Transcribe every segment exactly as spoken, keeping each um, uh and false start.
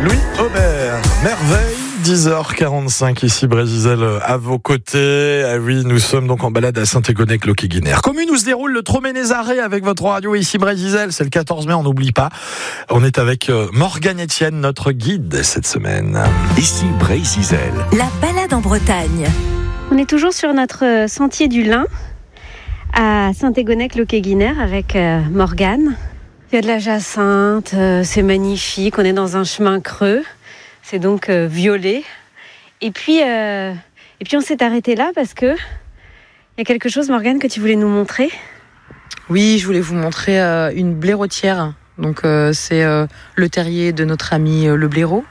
Louis Aubert, merveille, dix heures quarante-cinq, ici Brésil à vos côtés. Ah oui, nous sommes donc en balade à Saint-Égonec-Loquet-Guinère. Commune où se déroule le Troménézaré avec votre radio ici Brésil. C'est le quatorze mai, on n'oublie pas. On est avec Morgane Etienne, notre guide cette semaine. Ici Brésil. La balade en Bretagne. On est toujours sur notre sentier du Lin à Saint-Égonec-Loquet-Guinère avec Morgane. Il y a de la jacinthe, euh, c'est magnifique, on est dans un chemin creux, c'est donc euh, violet. Et puis, euh, et puis on s'est arrêté là parce que il y a quelque chose, Morgane, que tu voulais nous montrer. Oui, je voulais vous montrer euh, une blaireautière. Donc euh, c'est euh, le terrier de notre ami euh, le blaireau.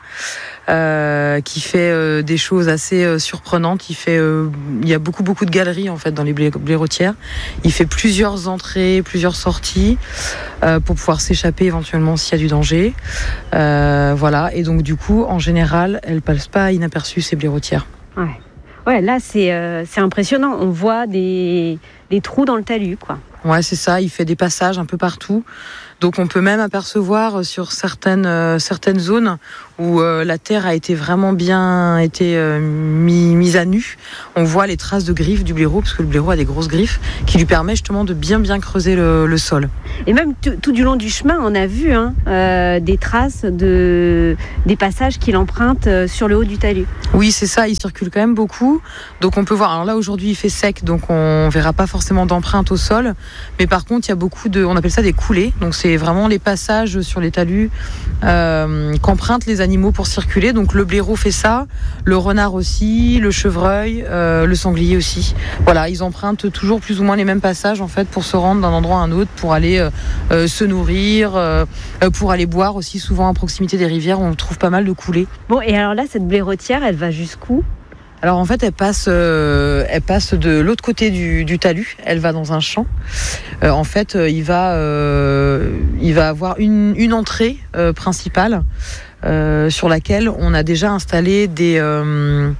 Euh, qui fait euh, des choses assez euh, surprenantes. Il fait, euh, il y a beaucoup beaucoup de galeries en fait dans les blaireautières. Il fait plusieurs entrées, plusieurs sorties euh, pour pouvoir s'échapper éventuellement s'il y a du danger. Euh, voilà. Et donc du coup, en général, elles passent pas inaperçues ces blaireautières. Ouais. Ouais, là c'est euh, c'est impressionnant. On voit des des trous dans le talus, quoi. Ouais, c'est ça. Il fait des passages un peu partout. Donc on peut même apercevoir sur certaines euh, certaines zones où euh, la terre a été vraiment bien été euh, mis, mise à nu. On voit les traces de griffes du blaireau, parce que le blaireau a des grosses griffes qui lui permettent justement de bien bien creuser le, le sol. Et même t- tout du long du chemin, on a vu hein, euh, des traces de des passages qu'il emprunte euh, sur le haut du talus. Oui, c'est ça. Il circule quand même beaucoup. Donc on peut voir. Alors là aujourd'hui il fait sec, donc on verra pas forcément d'empreintes au sol. Mais par contre il y a beaucoup de, on appelle ça des coulées. Donc c'est vraiment les passages sur les talus euh, qu'empruntent les animaux pour circuler. Donc le blaireau fait ça, le renard aussi, le chevreuil, euh, le sanglier aussi. Voilà, ils empruntent toujours plus ou moins les mêmes passages en fait pour se rendre d'un endroit à un autre, pour aller euh, euh, se nourrir, euh, pour aller boire aussi. Souvent à proximité des rivières, on trouve pas mal de coulées. Bon, et alors là, cette blaireautière, elle va jusqu'où ? Alors en fait, elle passe, euh, elle passe de l'autre côté du, du talus. Elle va dans un champ. Euh, en fait, euh, il va, euh, il va avoir une, une entrée euh, principale euh, sur laquelle on a déjà installé des, euh,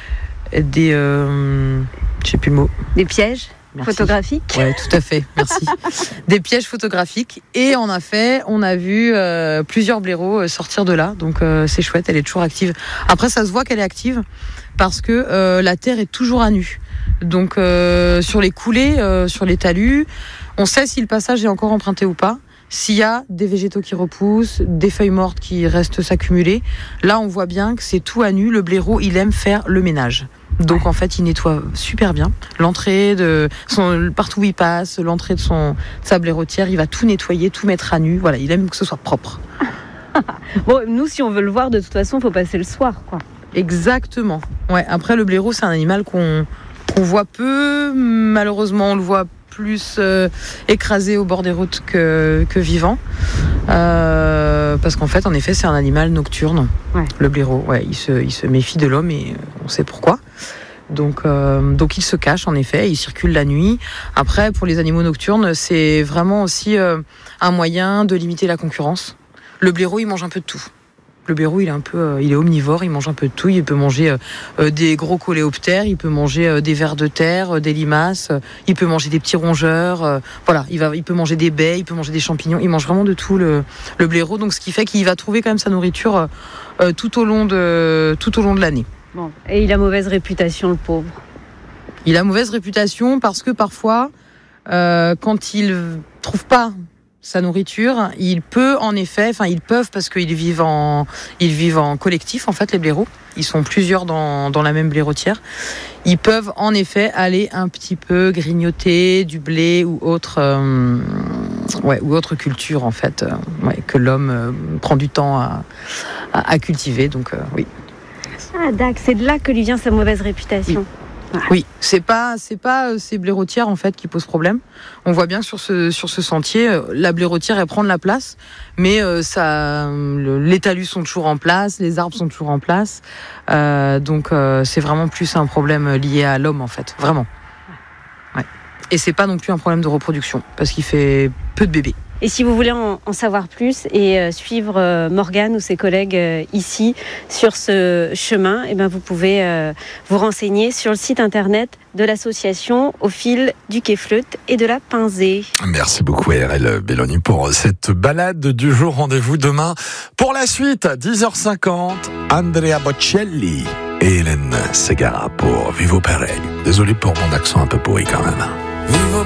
des, euh, je sais plus le mot. Des pièges. Merci. Photographiques. Ouais, tout à fait. Merci. Des pièges photographiques. Et on a fait, on a vu euh, plusieurs blaireaux sortir de là. Donc euh, c'est chouette. Elle est toujours active. Après, ça se voit qu'elle est active parce que euh, la terre est toujours à nu. Donc euh, sur les coulées, euh, sur les talus, on sait si le passage est encore emprunté ou pas. S'il y a des végétaux qui repoussent, des feuilles mortes qui restent s'accumuler, là on voit bien que c'est tout à nu. Le blaireau, il aime faire le ménage. Donc en fait, il nettoie super bien l'entrée de son, partout où il passe, l'entrée de son de sa blaireautière, il va tout nettoyer, tout mettre à nu. Voilà, il aime que ce soit propre. Bon, nous, si on veut le voir, de toute façon, faut passer le soir, quoi. Exactement. Ouais. Après, le blaireau, c'est un animal qu'on qu'on voit peu. Malheureusement, on le voit plus euh, écrasé au bord des routes que que vivant. Euh, parce qu'en fait, en effet, c'est un animal nocturne. Ouais. Le blaireau, ouais, il se, il se méfie de l'homme et on sait pourquoi. Donc, euh, donc il se cache en effet, il circule la nuit. Après, pour les animaux nocturnes, c'est vraiment aussi euh, un moyen de limiter la concurrence. Le blaireau, il mange un peu de tout. Le blaireau, il est un peu, euh, il est omnivore, il mange un peu de tout. Il peut manger euh, des gros coléoptères, il peut manger euh, des vers de terre, euh, des limaces, euh, il peut manger des petits rongeurs. Euh, voilà, il va, il peut manger des baies, il peut manger des champignons. Il mange vraiment de tout le, le blaireau. Donc, ce qui fait qu'il va trouver quand même sa nourriture euh, tout au long de, tout au long de l'année. Bon, et il a mauvaise réputation, le pauvre. Il a mauvaise réputation parce que parfois, euh, quand il trouve pas sa nourriture, il peut en effet, enfin ils peuvent parce qu'ils vivent en, ils vivent en collectif en fait les blaireaux. Ils sont plusieurs dans dans la même blaireautière. Ils peuvent en effet aller un petit peu grignoter du blé ou autre, euh, ouais ou autre culture en fait, euh, ouais, que l'homme euh, prend du temps à à, à cultiver. Donc euh, oui. Ah d'accord, c'est de là que lui vient sa mauvaise réputation. Oui. Oui, c'est pas c'est pas euh, ces blaireautières en fait qui posent problème. On voit bien que sur ce sur ce sentier, euh, la blaireautière elle prend de la place, mais euh, ça, le, les talus sont toujours en place, les arbres sont toujours en place, euh, donc euh, c'est vraiment plus un problème lié à l'homme en fait, vraiment. Ouais. Et c'est pas non plus un problème de reproduction parce qu'il fait peu de bébés. Et si vous voulez en, en savoir plus et euh, suivre euh, Morgane ou ses collègues euh, ici sur ce chemin, eh ben vous pouvez euh, vous renseigner sur le site internet de l'association Au fil du quai Fleutte et de la Pinzée. Merci beaucoup R L Belloni pour cette balade du jour. Rendez-vous demain pour la suite, dix heures cinquante, Andrea Bocelli et Hélène Ségara pour Vivo Pareil. Désolé pour mon accent un peu pourri quand même. Vivo